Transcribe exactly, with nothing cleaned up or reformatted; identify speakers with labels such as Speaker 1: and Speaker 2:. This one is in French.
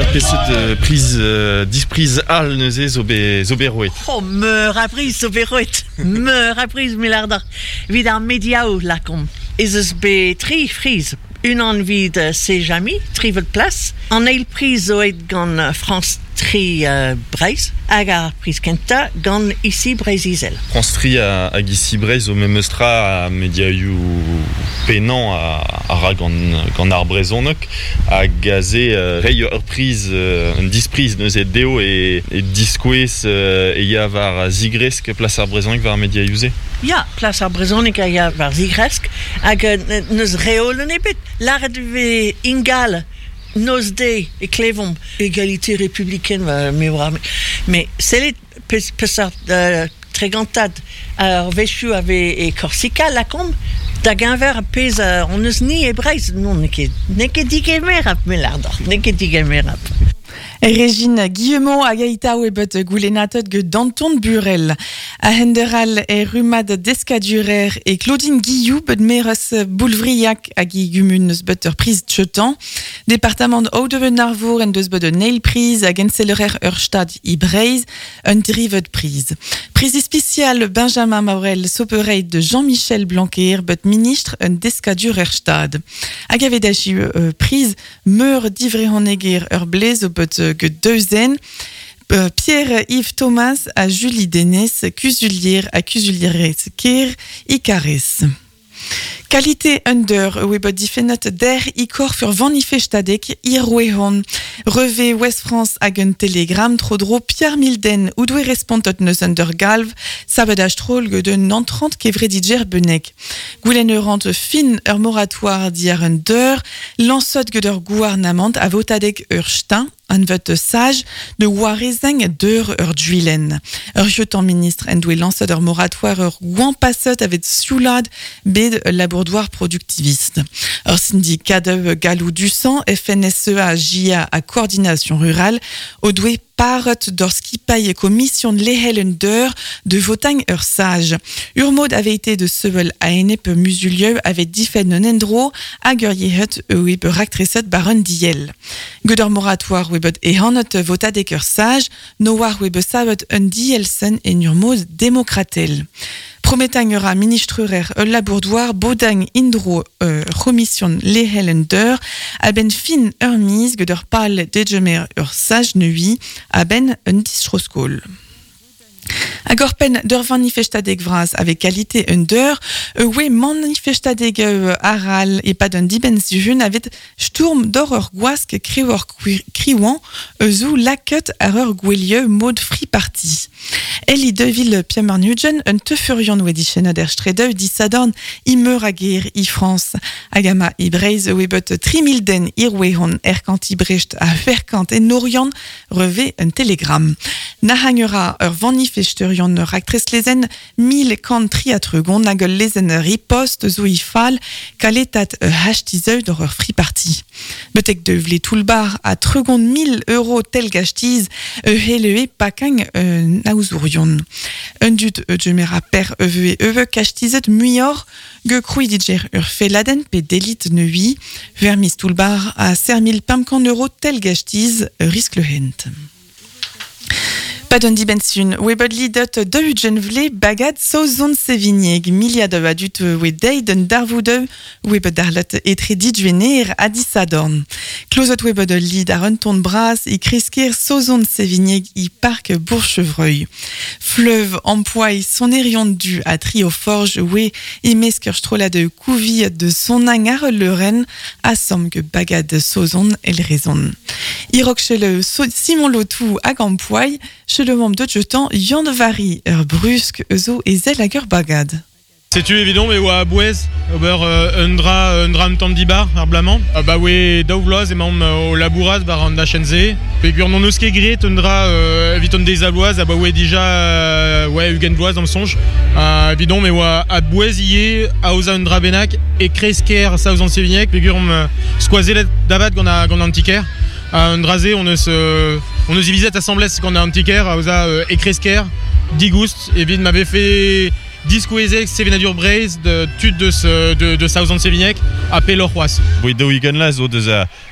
Speaker 1: Peseut prise disprise al neuze zo be zo beroet.
Speaker 2: Oh, meur a priz zo beroet. Meur a priz millardar. Vid ar mediao lakom. Ez eus be tri friz. Un an vid uh, sejami, tri vel plas. An eil priz zo et gant uh, France tri uh, Breiz. Hag ar priz kenta gant isi Breiz izel.
Speaker 1: France tri a, a gisi Breiz o memeustra a mediaioù penan a, a ra gant, gant ar brezhonok a gaze uh, rei ur priz uh, un dispriz neuze deo e, e diskouez uh, e ya var zigresk plas ar brezhonok var mediaioù-se.
Speaker 2: Ja, plas ar brezhonok a ya var zigresk hag uh, neus reolen ebet. L'aret ve ingal nos de e klevon égalité républicaine mais mais c'est les pesar tregantad ar vechu ave e Corsica la combe da ganver pez on eus ni e Breiz non ne ket ne ket digemer ap melardor ne ket digemer ap.
Speaker 3: Régine Guillemot a gaita oebet goulenatot ge Danton Burel. A henderal e rumad deskadurer e Claudine Guillou bet meres boulvriak a guigumun eus bet ur priz tchetan. Departement Oudeven Arvour en deus bet un eil priz a gensellerer ur stad i Breiz un drivet priz. Priz spécial Benjamin Maurel sopereit de Jean-Michel Blanquer bet ministre un deskadurer stad. A gavedachi uh, priz meur divrehoneger ur blez o bet que deuzen euh, Pierre-Yves Thomas à Julie Denes, Cusulier à Cusulier Ker Icaris. Qualité under webot difenot der ikor fur vanifestadek irwehon. Reve West France hag un telegram trodro Pierre Milden ou doue respontot neus under galv sabadaj trol ge de nantrant kevrediger benek. Goulenerant fin ur moratoire di ar under lansot ge d'ur gouarnament a votadek ur stin an vet sage de warezeng d'ur ur duilen. Ur jetant ministre en doue lansot ur moratoire ur gouan passet avet soulad bed labourdoir productiviste. Ur syndicat de galou du sang F N S E A J A à coordination rurale au doue parot d'orski paille commission de lehelen d'heure de votang ur sage. Urmod avait été de sevel a enep musulieu avait difen un endro hag ur yehet eweb raktreset baron diel. Gudor moratoire webot e hanot votadek ur sage, no war webe sabot un dielsen en urmod démocratel. Prometangera ministrerer ul labourdoir bodang indro euh, commission lehelen d'heure a ben fin ur miz gudor pal degemer ur sage neui a ben un distroskol. Agor pen d'ur vanifestadeg vraz avec qualité un d'heure, oui manifestadeg aral et pas d'un dibens jun avec sturm d'or ur gouask kriwor kriwan zou laket ar ur gwelieu mod free party. Eli devil Pierre Nugent un teufurion wedi chenader stredeu di sadorn i meur a ger i France. Agama i Breiz webet trimilden irwehon erkant i brecht a verkant en orion reve un telegram. Nahangera ur vanifesterion ur actrice lezen mil kant triatregon nagel lezen ripost zo i fal kaletat ur hastizeu d'or ur free party. Betek devle toulbar a tregon mil euro tel gachtiz e hele pakang euh, naouzurion. Un dut e gemera per eve e eve kastizet muior ge kruidiger ur feladen pe delit neui vermis toulbar a sermil pamkan euro tel gachtiz e risk le hent. Pas d'un dibensun, webod lidot de ugenvle bagad sauzon sevinieg, milia de adut we dei d'un darvoudeu webod darlot etre didjuener a disadorn. Closot webod lid ar un ton bras i kresker sauzon sevinieg i parc Bourchevreuil. Fleuve empoigne son erion du a trio forge we i mesker strola de couvi de son angar le ren a som que bagad sauzon el raison. Irok chele Simon Lotou hag empoigne chez le membre de jetant Yann Vari, ur brusque, zo et zel hag ur bagad.
Speaker 4: C'est-tu évident, mais ouais, à Bouez, ober un dra, un dra m'tam dibar, ar blamant. Bah ouais, daouvloaz, et même au labouraz, bar an da chenze. Pégur non eus ket gret, un dra, viton des aloaz, bah ouais, déjà, ouais, ugen bloaz dans le songe. Évident, mais ouais, à Bouez, yé, a oza un dra benak, et kresker, sa ouzan sevignac, pégur on squazelet davat gant a un tiker. Un drasé, on eus, on eus y visite à Semblès, qu'on a un tiker, a oza e kresker, digoust, et vide m'avait fait discoézek sevenadur Breiz de tud de, de, de Saouzan Sevignac à Pelor-Roas.
Speaker 1: Oui, do igen la zo deus a